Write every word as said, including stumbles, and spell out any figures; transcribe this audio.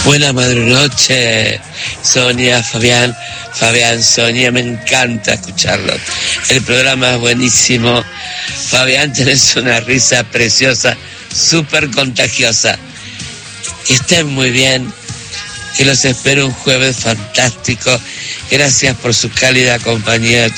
Buena madrunoche, Sonia, Fabián, Fabián, Sonia, me encanta escucharlo. El programa es buenísimo. Fabián, tenés una risa preciosa, súper contagiosa. Que estén muy bien, que los espero un jueves fantástico. Gracias por su cálida compañía.